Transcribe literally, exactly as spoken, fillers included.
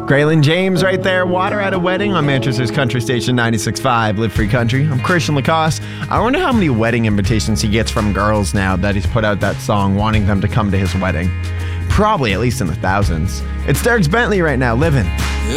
Graylin James right there. Water at a Wedding on Manchester's Country Station ninety-six point five. Live Free Country. I'm Christian Lacoste. I wonder how many wedding invitations he gets from girls now that he's put out that song wanting them to come to his wedding. Probably at least in the thousands. It's Dierks Bentley right now, Living.